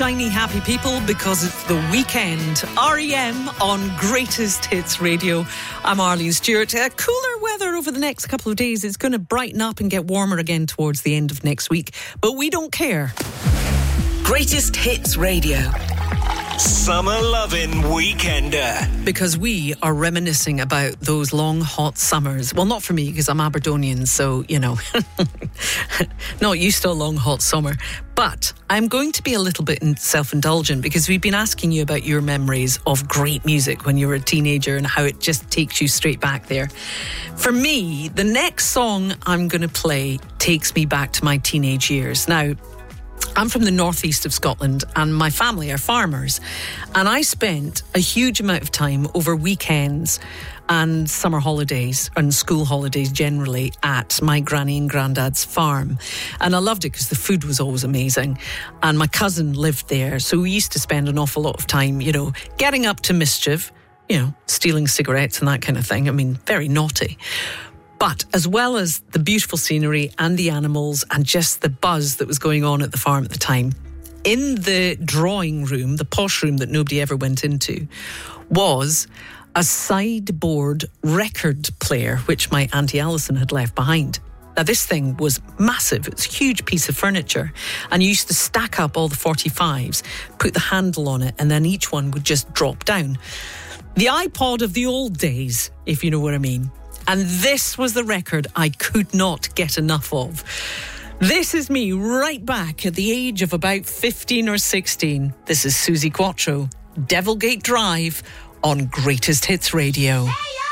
Shiny happy people because it's the weekend. REM on Greatest Hits Radio. I'm Arlene Stewart. Cooler weather over the next couple of days. It's going to brighten up and get warmer again towards the end of next week. But we don't care. Greatest Hits Radio. Summer Lovin' Weekender. Because we are reminiscing about those long, hot summers. Well, not for me, because I'm Aberdonian, so, you know, not used to a long, hot summer. But I'm going to be a little bit self-indulgent because we've been asking you about your memories of great music when you were a teenager and how it just takes you straight back there. For me, the next song I'm going to play takes me back to my teenage years. Now, I'm from the northeast of Scotland and my family are farmers, and I spent a huge amount of time over weekends and summer holidays and school holidays generally at my granny and granddad's farm. And I loved it because the food was always amazing and my cousin lived there, so we used to spend an awful lot of time, you know, getting up to mischief, you know, stealing cigarettes and that kind of thing. I mean, very naughty. But as well as the beautiful scenery and the animals and just the buzz that was going on at the farm at the time, in the drawing room, the posh room that nobody ever went into, was a sideboard record player, which my Auntie Alison had left behind. Now, this thing was massive. It was a huge piece of furniture. And you used to stack up all the 45s, put the handle on it, and then each one would just drop down. The iPod of the old days, if you know what I mean. And this was the record I could not get enough of. This is me right back at the age of about 15 or 16. This is Suzi Quatro, Devilgate Drive on Greatest Hits Radio. Hey,